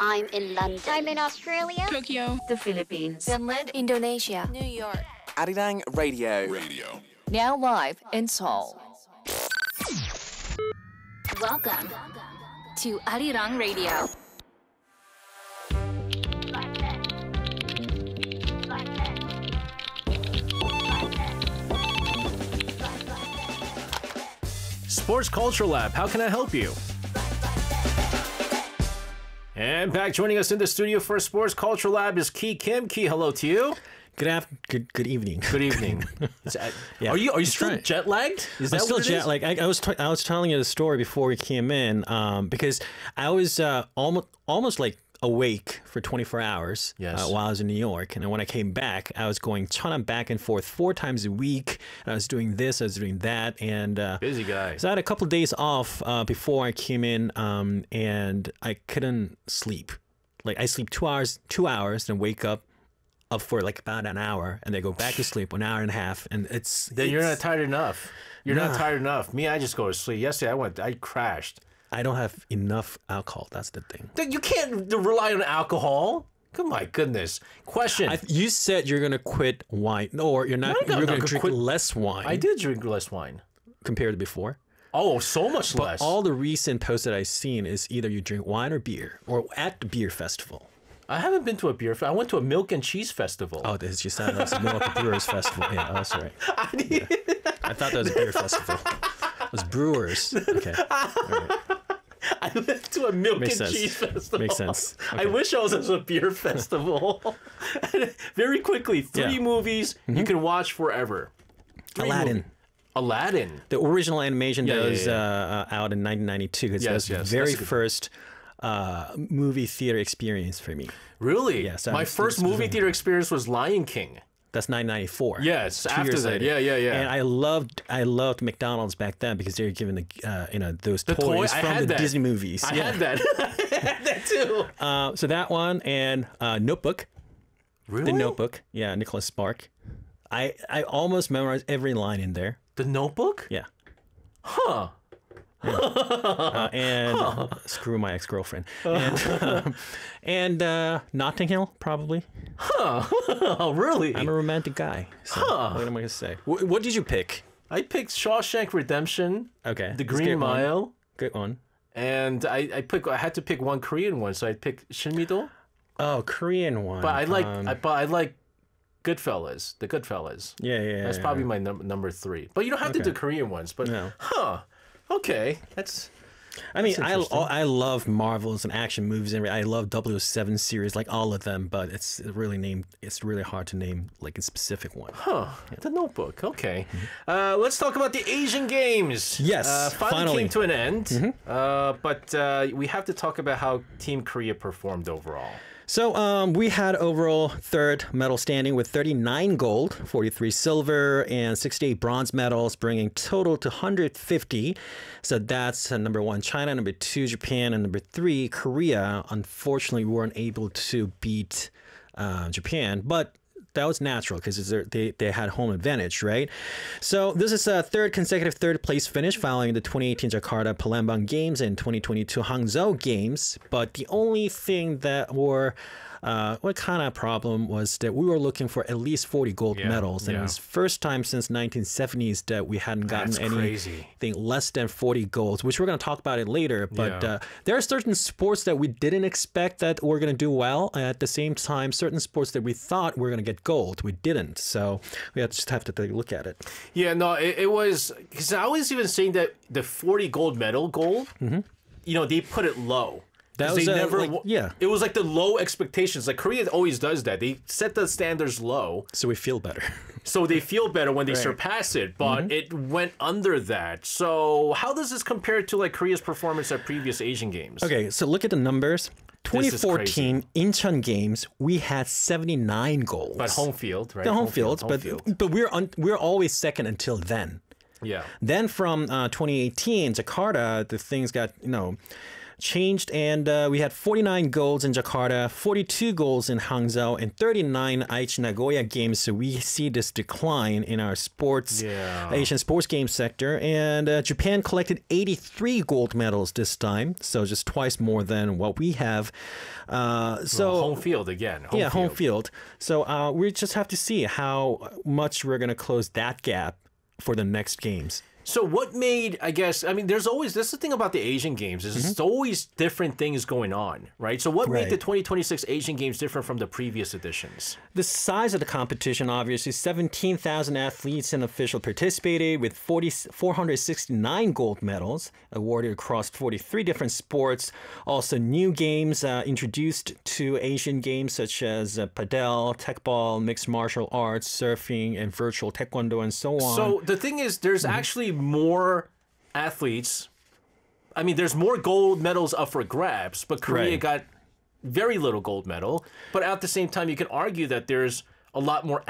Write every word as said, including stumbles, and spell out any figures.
I'm in London. I'm in Australia. Tokyo. The Philippines. Finland. Indonesia. New York. Arirang Radio. Radio. Now live in Seoul. Welcome to Arirang Radio. Sports Culture Lab, how can I help you? And back joining us in the studio for Sports Culture Lab is Ki Kim. Ki, hello to you. Good after, good good evening. Good evening. Yeah. Are you are you That's still right. jet lagged? Is I'm that still what it jet is? like I, I was t- I was telling you the story before we came in um, because I was uh, almost almost like awake for twenty-four hours Yes. uh, while I was in New York, and then when I came back, I was going Cheonan back and forth four times a week. And I was doing this, I was doing that, and uh, Busy guy. So I had a couple of days off uh, before I came in, um, and I couldn't sleep. Like I sleep two hours, two hours, then wake up. Up for like about an hour, and they go back to sleep an hour and a half, and it's Then you're not it's- tired enough. You're not Nah. tired enough. Me, I just go to sleep. Yesterday, I went. I crashed. I don't have enough alcohol. That's the thing. Then you can't rely on alcohol. Oh my goodness. Question. I, you said you're gonna quit wine, no, or you're not. No, no, you're no, gonna drink quit- less wine. I did drink less wine. compared to before. Oh, so much But less. all the recent posts that I've seen is either you drink wine or beer, or at the beer festival. I haven't been to a beer. Fe- I went to a milk and cheese festival. Oh, this you said that's the Milwaukee Brewers Festival. Yeah, oh, that's right. Yeah. I thought that was a beer festival. It was Brewers. Okay. All right. I went to a milk Makes and sense. cheese festival. Makes sense. I Okay. wish I was at a beer festival. Very quickly, three Yeah. Mm-hmm. movies you can watch forever. Three Aladdin. movies. Aladdin. The original animation Yeah, that yeah, was yeah. Uh, uh, out in nineteen ninety-two. Because Yes, that was yes, the very that's a good- first uh, movie theater experience for me. Really? Yes, My I'm- first movie theater experience was Lion King. That's nineteen ninety-four. Yes, Two after years that. later. Yeah, yeah, yeah. And I loved, I loved McDonald's back then because they were giving the, uh, you know, those The toy? toys I from had the that. Disney movies. I Yeah. had that. I had that too. Uh, so that one and uh, Notebook, Really? the Notebook. Yeah, Nicholas Spark. I I almost memorized every line in there. The Notebook? Yeah. Huh. Uh, and uh, screw my ex girlfriend. And, um, and uh, Notting Hill, probably. Oh, really? I'm a romantic guy. So what am I going to say? Wh- what did you pick? I picked Shawshank Redemption, Okay. The that's a Green good one. Mile, Good one. and I, I pick. I had to pick one Korean one, so I picked Shinmido. Oh, Korean one. But I like. Um, I, but I like Goodfellas. The Goodfellas. yeah, yeah, yeah. That's yeah. probably my num- number three. But you don't have to Okay. do Korean ones. But No. huh? Okay, that's. I mean, That's I interesting. I love Marvels and action movies, and I love double oh seven series, like all of them. But it's really named. It's really hard to name like a specific one. Huh, The Notebook. Okay. Uh, let's talk about the Asian Games. Yes, uh, finally, finally. came to an end. Uh, but uh, we have to talk about how Team Korea performed overall. So um, we had overall third medal standing with thirty-nine gold, forty-three silver, and sixty-eight bronze medals, bringing total to one hundred fifty. So that's uh, number one, China, number two, Japan, and number three, Korea. Unfortunately, we weren't able to beat uh, Japan, but that was natural because they, they had home advantage, right? So this is a third consecutive third place finish following the twenty eighteen Jakarta Palembang Games and twenty twenty-two Hangzhou Games. But the only thing that were uh, what kind of problem was that we were looking for at least forty gold Yeah, medals, and yeah. it was first time since nineteen seventies that we hadn't gotten That's crazy. anything less than forty golds, which we're going to talk about it later. But Yeah. uh, there are certain sports that we didn't expect that were going to do well. At the same time, certain sports that we thought were going to get gold, we didn't. So we had to just have to take a look at it. Yeah, no, it, it was because I was even saying that the forty gold medal goal. You know, they put it low. That 'Cause was, they uh, never. like, yeah. It was like the low expectations. Like Korea always does that. They set the standards low, So we feel better. so they feel better when they Right. surpass it. But it went under that. So how does this compare to like Korea's performance at previous Asian Games? Okay, so look at the numbers. twenty fourteen Incheon Games, we had seventy-nine golds. But home field, right? the home, fields, home but field. but we're un, we're always second until then. Yeah. Then from uh, twenty eighteen Jakarta, the things got you know changed, and uh, we had forty-nine golds in Jakarta, forty-two golds in Hangzhou, and thirty-nine Aichi Nagoya games. So we see this decline in our sports, Yeah. Asian sports game sector. And uh, Japan collected eighty-three gold medals this time, so just twice more than what we have. Uh, so Well, home field again. Home yeah, field. home field. So uh, we just have to see how much we're going to close that gap for the next games. So what made, I guess, I mean, there's always, this is the thing about the Asian Games, is it's always different things going on, right? So what made Right. the twenty twenty-six Asian Games different from the previous editions? The size of the competition, obviously, seventeen thousand athletes and officials participated with forty, four hundred sixty-nine gold medals awarded across forty-three different sports. Also, new games uh, introduced to Asian Games such as uh, padel, tekball, mixed martial arts, surfing, and virtual taekwondo, and so on. So the thing is, there's actually more athletes. I mean, there's more gold medals up for grabs, but Korea Right. got very little gold medal. But at the same time, you can argue that there's a lot more